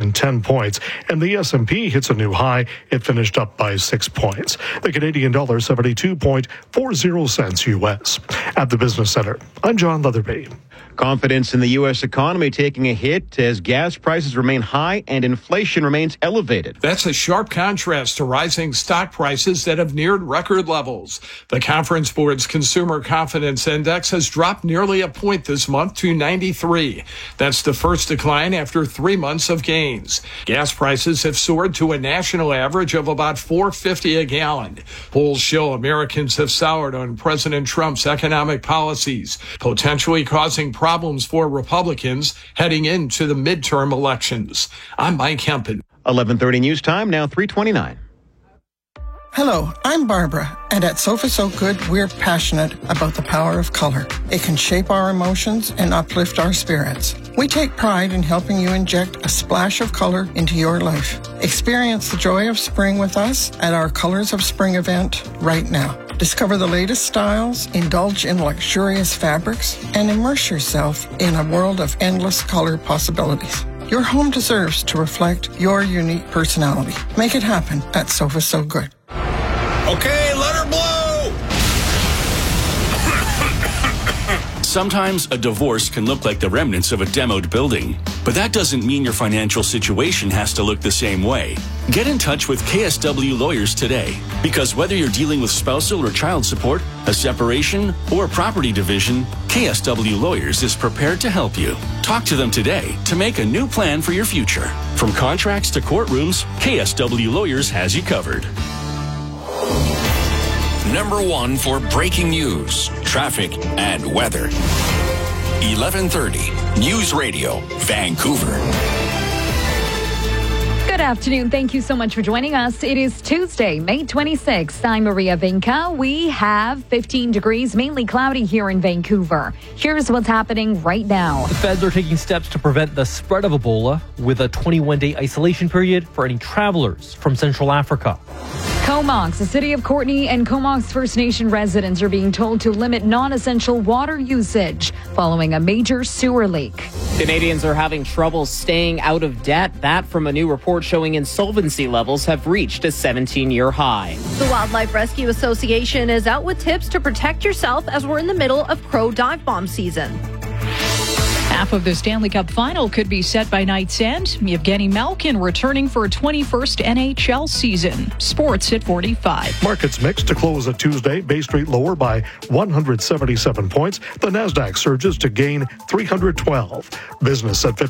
10 points, and the S&P hits a new high. It finished up by 6 points. The Canadian dollar 72.40 cents U.S. At the Business Center, I'm John Leatherby. Confidence in the U.S. economy taking a hit as gas prices remain high and inflation remains elevated. That's a sharp contrast to rising stock prices that have neared record levels. The Conference Board's Consumer Confidence Index has dropped nearly a point this month to 93. That's the first decline after 3 months of gains. Gas prices have soared to a national average of about $4.50 a gallon. Polls show Americans have soured on President Trump's economic policies, potentially causing problems for Republicans heading into the midterm elections. I'm Mike Hempen. 11:30 news time, now 3:29. Hello, I'm Barbara, and at Sofa So Good, we're passionate about the power of color. It can shape our emotions and uplift our spirits. We take pride in helping you inject a splash of color into your life. Experience the joy of spring with us at our Colors of Spring event right now. Discover the latest styles, indulge in luxurious fabrics, and immerse yourself in a world of endless color possibilities. Your home deserves to reflect your unique personality. Make it happen at Sofa So Good. Okay, let her blow! Sometimes a divorce can look like the remnants of a demoed building, but that doesn't mean your financial situation has to look the same way. Get in touch with KSW Lawyers today, because whether you're dealing with spousal or child support, a separation, or property division, KSW Lawyers is prepared to help you. Talk to them today to make a new plan for your future. From contracts to courtrooms, KSW Lawyers has you covered. Number one for breaking news, traffic, and weather. 1130 News Radio, Vancouver. Good afternoon. Thank you so much for joining us. It is Tuesday, May 26th. I'm Maria Vinca. We have 15 degrees, mainly cloudy here in Vancouver. Here's what's happening right now. The feds are taking steps to prevent the spread of Ebola with a 21-day isolation period for any travelers from Central Africa. Comox, the city of Courtenay and Comox First Nation residents are being told to limit non-essential water usage following a major sewer leak. Canadians are having trouble staying out of debt. That from a new report showing insolvency levels have reached a 17-year high. The Wildlife Rescue Association is out with tips to protect yourself as we're in the middle of Crow dive bomb season. Half of the Stanley Cup final could be set by night's end. Evgeny Malkin returning for a 21st NHL season. Sports at 45. Markets mixed to close at Tuesday. Bay Street lower by 177 points. The Nasdaq surges to gain 312. Business at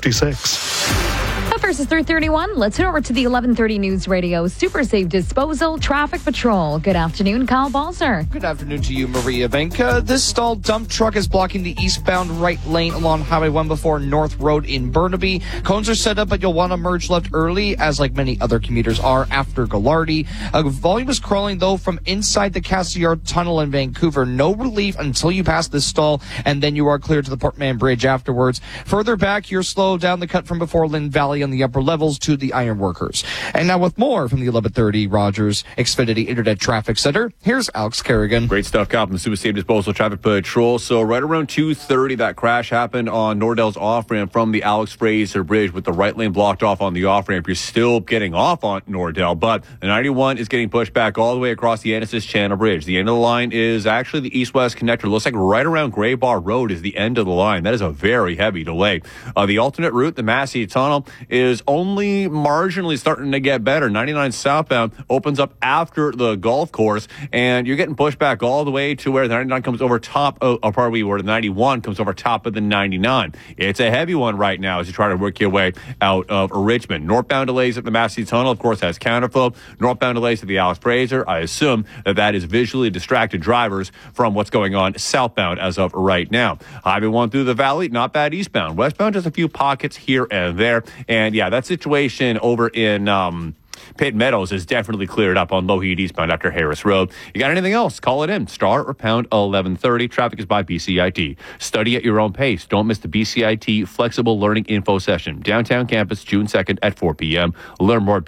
56. Up versus 331. Let's head over to the 1130 News Radio Super Safe Disposal Traffic Patrol. Good afternoon, Kyle Balzer. Good afternoon to you, Maria Venka. This stalled dump truck is blocking the eastbound right lane along Highway 1 before North Road in Burnaby. Cones are set up, but you'll want to merge left early, as like many other commuters are after Gallardi. Volume is crawling, though, from inside the Cassiar Tunnel in Vancouver. No relief until you pass this stall, and then you are clear to the Portman Bridge afterwards. Further back, you're slow down the cut from before Lynn Valley on the upper levels to the Ironworkers. And now with more from the 1130 Rogers Xfinity Internet Traffic Center, here's Alex Kerrigan. Great stuff, Kyle, from the Super Safe Disposal Traffic Patrol. So right around 2:30, that crash happened on Nordell's off-ramp from the Alex Fraser Bridge with the right lane blocked off on the off-ramp. You're still getting off on Nordell, but the 91 is getting pushed back all the way across the Annacis Channel Bridge. The end of the line is actually the east-west connector. Looks like right around Grey Bar Road is the end of the line. That is a very heavy delay. The alternate route, the Massey Tunnel, is only marginally starting to get better. 99 southbound opens up after the golf course, and you're getting pushed back all the way to where the 99 comes over top of, where the 91 comes over top of the 99. It's a heavy one right now as you try to work your way out of Richmond. Northbound delays at the Massey Tunnel, of course, has counterflow. Northbound delays at the Alex Fraser. I assume that is visually distracted drivers from what's going on southbound as of right now. Highway 1 through the valley, not bad eastbound. Westbound, just a few pockets here and there. And yeah, that situation over in Pitt Meadows is definitely cleared up on Lougheed eastbound after Harris Road. You got anything else? Call it in. Star or pound 1130. Traffic is by BCIT. Study at your own pace. Don't miss the BCIT Flexible Learning Info Session. Downtown campus, June 2nd at 4 p.m. Learn more at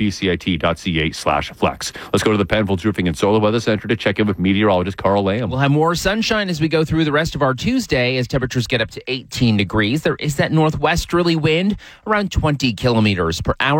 bcit.ca/flex. Let's go to the Penfolds Roofing and Solar Weather Center to check in with meteorologist Carl Lamb. We'll have more sunshine as we go through the rest of our Tuesday as temperatures get up to 18 degrees. There is that northwesterly wind around 20 kilometers per hour.